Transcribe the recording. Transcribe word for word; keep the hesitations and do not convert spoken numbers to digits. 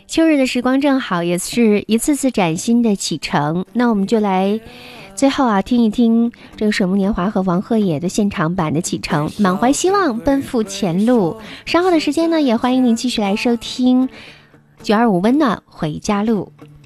秋日的时光正好，也是一次次崭新的启程。那我们就来最后啊，听一听这个水木年华和王鹤野的现场版的启程，满怀希望奔赴前路。稍后的时间呢，也欢迎您继续来收听九二五温暖回家路。